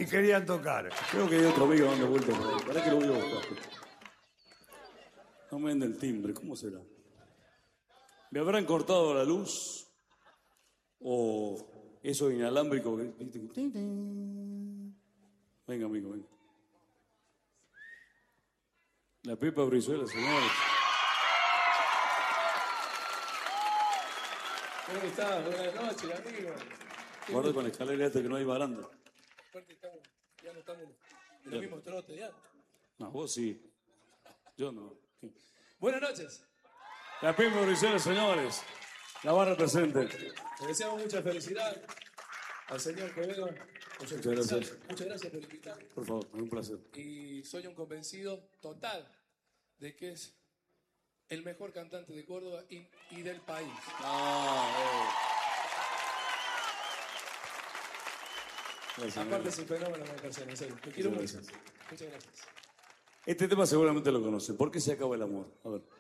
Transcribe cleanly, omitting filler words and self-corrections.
querían tocar. Creo que hay otro amigo dando vueltas por ahí. Pará que lo voy a buscar. No me vende el timbre, ¿cómo será? ¿Me habrán cortado la luz? ¿O eso inalámbrico? Venga, amigo, venga. La Pepa Brizuela, señores. ¿Cómo estás? Buenas noches, amigo. Guarda con la escalera esta que no hay baranda. Aparte ya no estamos en el mismo trote ya. No, vos sí. Yo no. Buenas noches. La Pepa Brizuela, señores. La barra presente. Le deseamos mucha felicidad al señor Quevedo. Muchas gracias. Muchas gracias por invitarme. Por favor, es un placer. Y soy un convencido total de que es el mejor cantante de Córdoba y del país. Gracias, Aparte es un fenómeno como persona, en serio. Te quiero mucho. Muchas gracias. Este tema seguramente lo conocen. ¿Por qué se acaba el amor? A ver.